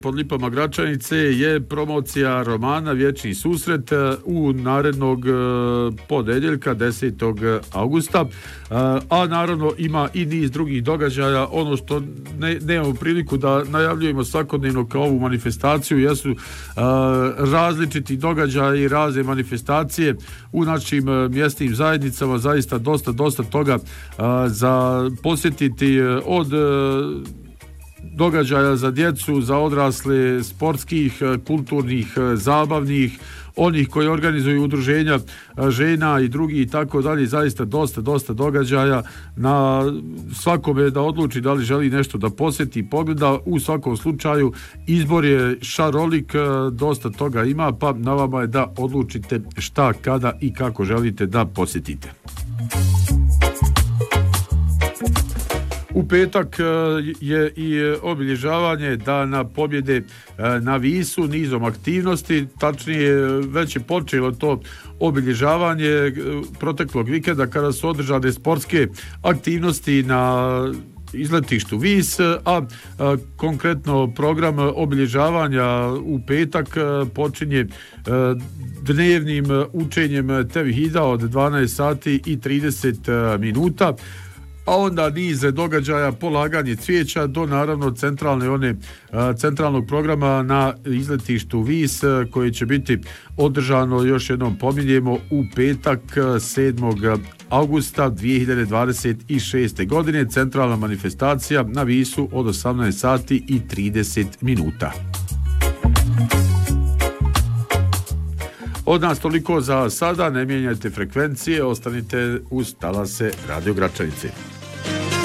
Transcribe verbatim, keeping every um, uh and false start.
Pod lipama Gračanice je promocija romana Vječni susret u narednog ponedeljka desetog augusta, a naravno ima i niz drugih događaja. Ono što ne, nemamo priliku da najavljujemo svakodnevno kao ovu manifestaciju jesu različiti događaji i razne manifestacije u našim mjesnim zajednicama. Zaista dosta, dosta toga za posjetiti, od događaja za djecu, za odrasle, sportskih, kulturnih, zabavnih, onih koji organizuju udruženja žena i drugi i tako dalje. Zaista dosta, dosta događaja. Na svakome da odluči da li želi nešto da posjeti i pogleda. U svakom slučaju izbor je šarolik, dosta toga ima, pa na vama je da odlučite šta, kada i kako želite da posjetite. U petak je i obilježavanje Dana pobjede na Visu nizom aktivnosti, tačnije već je počelo to obilježavanje proteklog vikenda kada su održane sportske aktivnosti na izletištu Vis, a, a konkretno program obilježavanja u petak počinje a, dnevnim učenjem tevhida od dvanaest sati i trideset minuta, a onda niz događaja, polaganje cvijeća do naravno centralne one centralnog programa na izletištu Vis koji će biti održano, još jednom pominjemo, u petak sedmog augusta dvije hiljade dvadeset šeste. godine. Centralna manifestacija na Visu od osamnaest sati i trideset minuta. Od nas toliko za sada, ne mijenjajte frekvencije, ostanite uz talase Radio Gračanice.